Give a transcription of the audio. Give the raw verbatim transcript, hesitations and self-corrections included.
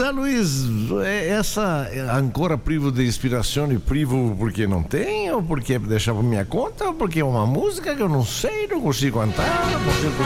Zé Luiz, é- essa ancora privo de inspiração e privo porque não tem, ou porque deixa pra minha conta, ou porque é uma música que eu não sei, não consigo cantar, não consigo